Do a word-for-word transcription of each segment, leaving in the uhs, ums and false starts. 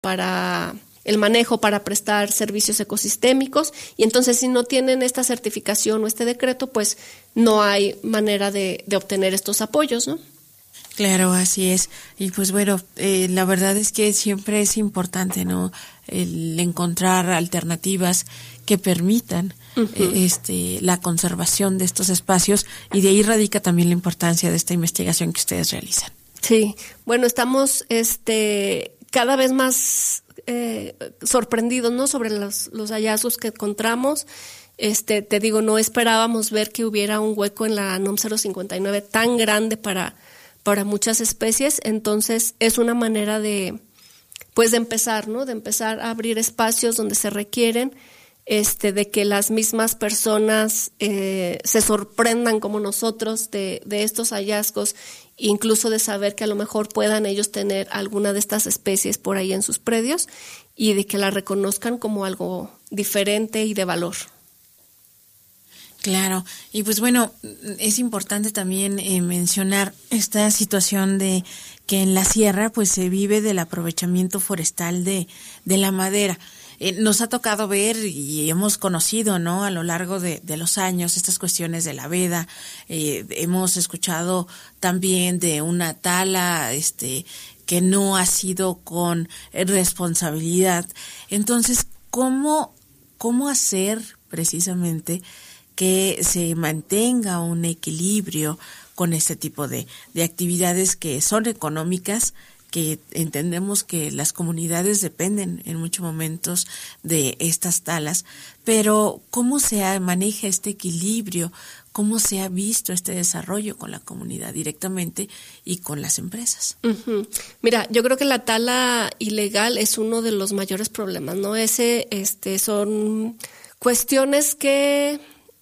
para el manejo, para prestar servicios ecosistémicos, y entonces si no tienen esta certificación o este decreto, pues no hay manera de, de obtener estos apoyos, ¿no? Claro, así es. Y pues bueno, eh, la verdad es que siempre es importante, ¿no?, el encontrar alternativas que permitan uh-huh. eh, este la conservación de estos espacios, y de ahí radica también la importancia de esta investigación que ustedes realizan. Sí, bueno, estamos este cada vez más eh, sorprendidos, ¿no?, sobre los, los hallazgos que encontramos. Este, te digo, no esperábamos ver que hubiera un hueco en la NOM cero cincuenta y nueve tan grande para para muchas especies. Entonces es una manera de, pues de empezar, ¿no? De empezar a abrir espacios donde se requieren, este, de que las mismas personas eh, se sorprendan como nosotros de, de estos hallazgos, incluso de saber que a lo mejor puedan ellos tener alguna de estas especies por ahí en sus predios, y de que la reconozcan como algo diferente y de valor. Claro, y pues bueno, es importante también eh, mencionar esta situación de que en la sierra pues se vive del aprovechamiento forestal de, de la madera. Eh, nos ha tocado ver y hemos conocido, ¿no?, a lo largo de, de los años estas cuestiones de la veda. Eh, hemos escuchado también de una tala este que no ha sido con responsabilidad. Entonces, ¿cómo, cómo hacer precisamente que se mantenga un equilibrio con este tipo de, de actividades que son económicas, que entendemos que las comunidades dependen en muchos momentos de estas talas, pero cómo se maneja este equilibrio, cómo se ha visto este desarrollo con la comunidad directamente y con las empresas? Uh-huh. Mira, yo creo que la tala ilegal es uno de los mayores problemas, ¿no? Ese, este, son cuestiones que,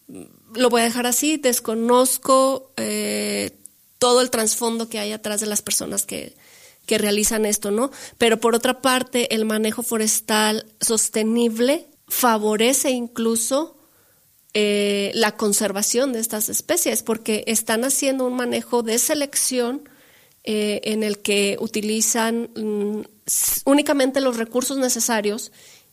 lo voy a dejar así, desconozco eh, todo el trasfondo que hay atrás de las personas que, que realizan esto, ¿no? Pero por otra parte, el manejo forestal sostenible favorece incluso eh, la conservación de estas especies, porque están haciendo un manejo de selección eh, en el que utilizan mm, únicamente los recursos necesarios,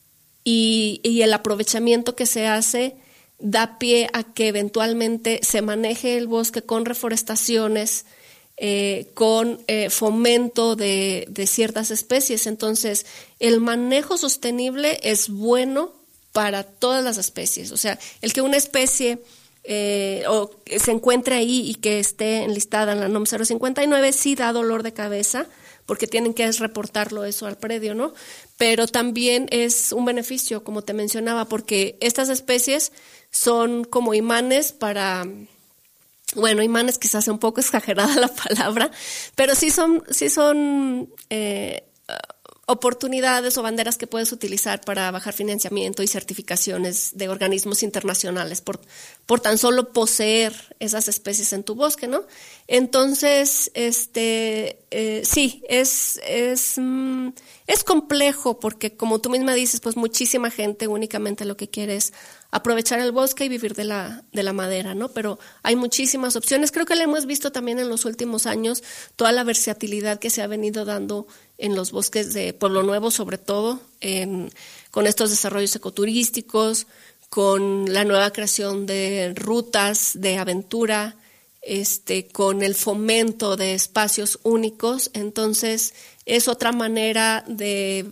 y, y el aprovechamiento que se hace da pie a que eventualmente se maneje el bosque con reforestaciones, eh, con eh, fomento de, de ciertas especies. Entonces, el manejo sostenible es bueno para todas las especies. O sea, el que una especie eh, o se encuentre ahí y que esté enlistada en la NOM cero cincuenta y nueve sí da dolor de cabeza, porque tienen que reportarlo eso al predio, ¿no? Pero también es un beneficio, como te mencionaba, porque estas especies son como imanes para, bueno, imanes quizás sea un poco exagerada la palabra, pero sí son, sí son eh, oportunidades o banderas que puedes utilizar para bajar financiamiento y certificaciones de organismos internacionales por, por tan solo poseer esas especies en tu bosque, ¿no? Entonces, este, eh, sí, es, es, mm, es complejo porque, como tú misma dices, pues muchísima gente únicamente lo que quiere es aprovechar el bosque y vivir de la, de la madera, ¿no? Pero hay muchísimas opciones. Creo que lo hemos visto también en los últimos años, toda la versatilidad que se ha venido dando en los bosques de Pueblo Nuevo, sobre todo, en, con estos desarrollos ecoturísticos, con la nueva creación de rutas de aventura, este, con el fomento de espacios únicos. Entonces, es otra manera de,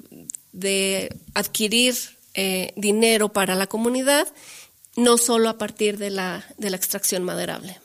de adquirir eh, dinero para la comunidad, no solo a partir de la, de la extracción maderable.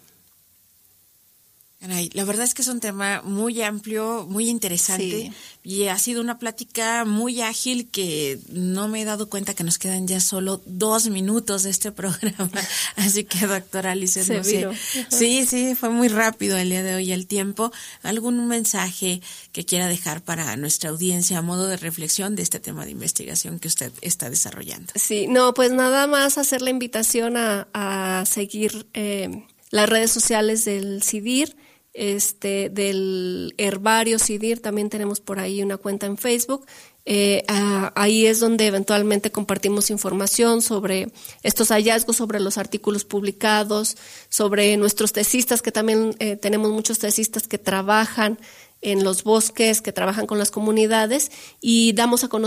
Caray, la verdad es que es un tema muy amplio, muy interesante, sí. Y ha sido una plática muy ágil que no me he dado cuenta que nos quedan ya solo dos minutos de este programa, así que doctora Lizeth, no sé. Sí, sí, fue muy rápido el día de hoy el tiempo. ¿Algún mensaje que quiera dejar para nuestra audiencia a modo de reflexión de este tema de investigación que usted está desarrollando? Sí, no, pues nada más hacer la invitación a, a seguir eh, las redes sociales del CIDIR, este del herbario CIDIR, también tenemos por ahí una cuenta en Facebook. Eh, ah, ahí es donde eventualmente compartimos información sobre estos hallazgos, sobre los artículos publicados, sobre nuestros tesistas, que también eh, tenemos muchos tesistas que trabajan en los bosques, que trabajan con las comunidades, y damos a conocer